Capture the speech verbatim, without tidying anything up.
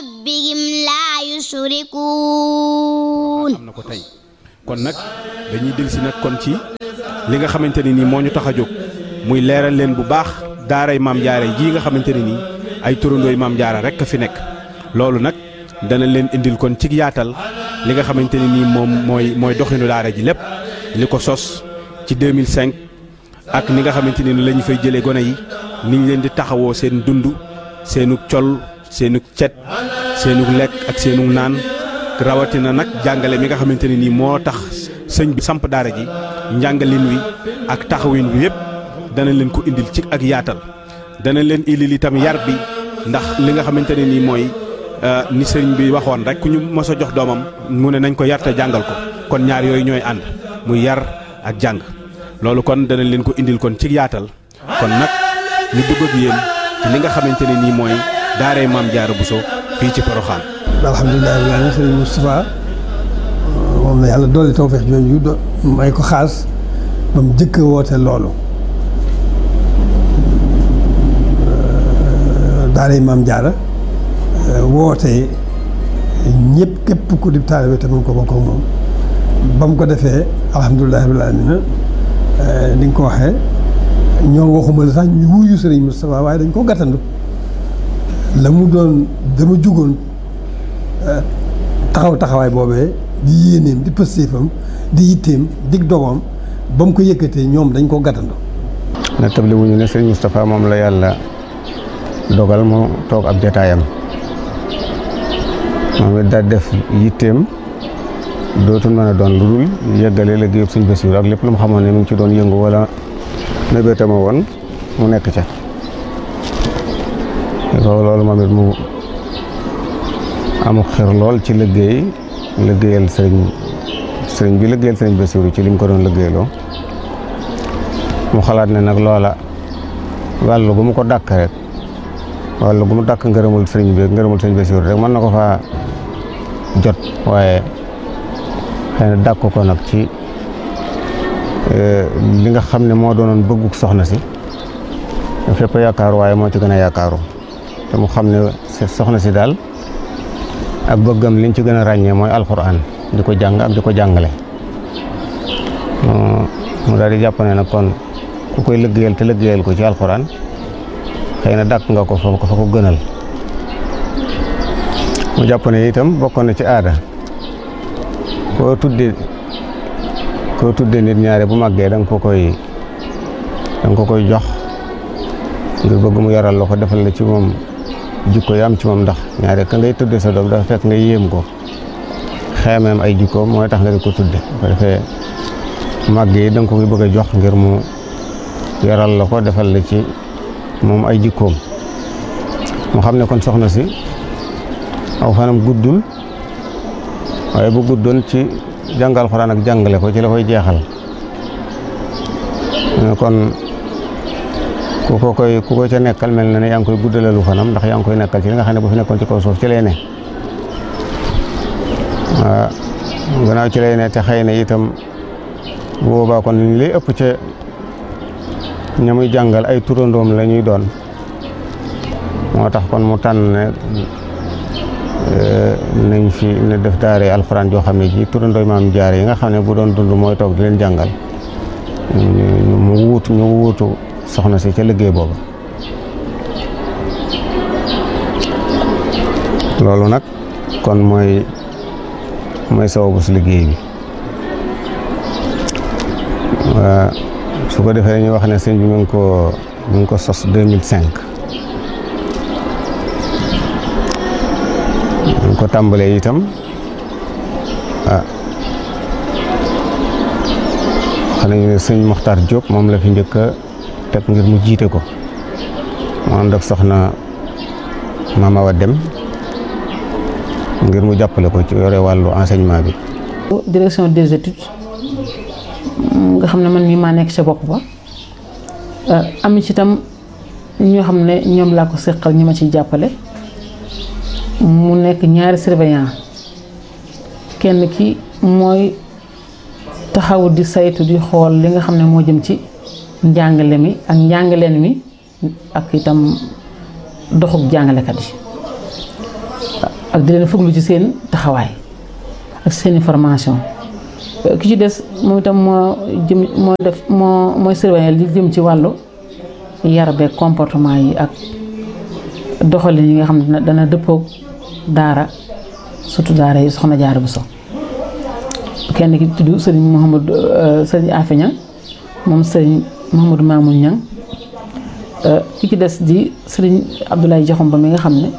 ربهم لا يشركون. am na ko tey kon nag dañuy dellusi nag kon ci li nga xamante ne nii moo ñu tax a jóg muy leeral leen bu baax daaray maam jaara ji nga xamante ne nii ay turandooy maam jaara rek a fi nekk. loolu nag dana leen indil kon ci yaatal li nga xamante ne nii moom mooy mooy doxinu daara ji lépp li ko sos ci deux mille cinq ak ni nga xamante ne ni la ñu fay jëlee gone yi ni ñu leen di taxawoo seen dund seenu col seenu cet seenu lekk ak seenu naan rawatina nag jàngale mi nga xamante ne nii moo tax sëñ bi samp daara ji njàngalin wi ak taxawin wi yëpp dana leen ko indil ci ak yaatal dana leen indil itam yar bi ndax li nga xamante ne nii mooy ni sëñ bi waxoon rek ku ñu mos a jox doomam mu ne nañ ko yar te jàngal ko kon ñaar yooyu ñooy ànd muy yar ak jàng loolu kon dana leen ko indil kon ci yaatal kon nag ñu dugg ak yéen ci li nga xamante ne nii mooy daaray maam Jaara Buso fii ci Porokhane. alhamdulilah rabbil aalamiin sëriñ Moustapha moom la yàlla doole tawfeex jooju do may ko xaas ba mu jëkk woote loolu daaray maam Jaara woote ñëpp képp ku di taalibe te mun ko bokk ak moom ba mu ko defee alhamdulilah rabbil aalamiin ni nga ko waxee ñoo waxuma la sax ñu wuyu sëriñ Moustapha waaye dañ ko gàttandu la mu doon dama jugoon taxaw taxawaay boobee di yéeneem di pëstéefam di yitteem dig dogoom ba mu ko yëkkatee ñoom dañ ko gàttandu. na tabli wuñu ne sëriñ Moustapha moom la yàlla dogal mu toog ab jataayam moom it daal def yitteem dootul mën a doon lu dul yeggale liggéeyub Sëriñ Basiiru ak lépp lu mu xamoon ne mu ngi ci doon yëngu wala mébétama woon mu nekk ca loolu moom it mu amuk xir lool ci liggéey liggéeyal sëriñ sëriñ bi liggéeyal Sëriñ Basiiru ci li mu ko doon liggéeyloo mu xalaat ne nag loola wàllu gu mu ko dàkk rek wàllu gu mu dàkk ngërëmul sëriñ bi ngërëmul Sëriñ Basiiru rek mën na ko faa jot waaye xëy na dàkk ko nag ci li nga xam ne moo doonoon bëgguk soxna si fépp yaakaaru waaye moo ci gën a yaakaaru te mu xam ne soxna si daal ak bëggam liñ ci gën a ràññee mooy alxuraan di ko jàng ak di ko jàngale mu daal di jàpp ne nag kon ku koy liggéeyal te liggéeyal ko ci alxuraan xëy na dàkk nga ko fa ko fa ko gënal mu jàpp ne itam bokkoon na ci aada koo tudde koo tudde nit ñaare bu màggee da nga ko koy da nga ko koy jox ngir bëgg mu yaral la ko defal la ci moom jikko yi am ci moom ndax ñaare ka ngay tudde sa doom dafa fekk nga yéem ko xeemeem ay jikkoom mooy tax nga di ko tudde ko defee màgg yi da nga ko koy bëgg a jox ngir mu yaral la ko defal la ci moom ay jikkoom mu xam ne kon soxna si aw fanam guddul waaye bu guddoon ci jàngal Alxuraan ak jàngale ko ci la koy jeexal kon ku ko koy ku ko ca nekkal mel na ne yaa ngi koy guddalalu fanam ndax yaa ngi koy nekkal ci li nga xam ne bu fi nekkoon ci kaw suuf ci lay ne waaw gannaaw ci lay ne te xëy na itam bu boobaa kon li ëpp ca ña muy jàngal ay turandoom la ñuy doon moo tax kon mu tànn ne nañ fi ne def daare alxuraan joo xam ne ji turandooy maam Jaara yi nga xam ne bu doon dund mooy toog di leen jàngal mu wuutu ñu wuutu soxna si ca liggéey boobu loolu nag kon mooy mooy sababu si liggéey bi su ko defee ñu wax ne sëñ bi mu ngi ko mu ngi ko sos deux mille cinq ñu ko tàmbalee itam ah xam nañu ne sëñ Moxtaar Diop moom la fi njëkk a teg ngir mu jiite ko mu ànd ak soxna Mama Awa Dem ngir mu jàppale ko ci yore wàllu enseignement bi. direction des études nga xam ne man mii maa nekk ca bopp ba am ci itam ñoo xam ne ñoom laa ko seqal ñi ma ciy jàppale mu nekk ñaari surveillant kenn ki mooy taxawu di saytu di xool li nga xam ne moo jëm ci njàngale mi ak njàngaleen mi ak itam doxuk jàngalekat yi ak di leen fuglu ci seen taxawaay ak seen formation ki ci des moom itam moo jëm moo def moo mooy surveiller li jëm ci wàllu yar beeg comportement yi ak doxalin yi nga xam ne dana dëppoog daara surtout daara yi Soxna Jaara Buso kenn ki tudd sëriñ Mouhamadou sëriñ Afe Ñang moom sëriñ Mouhamadou Mamoun Ñang ki ci des di sëriñ Abdoulaye Jaxum ba mi nga xam ne